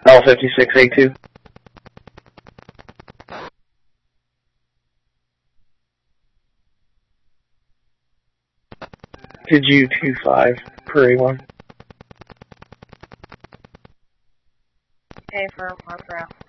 L56A2. To G25 per A1. Okay, for Mark Route.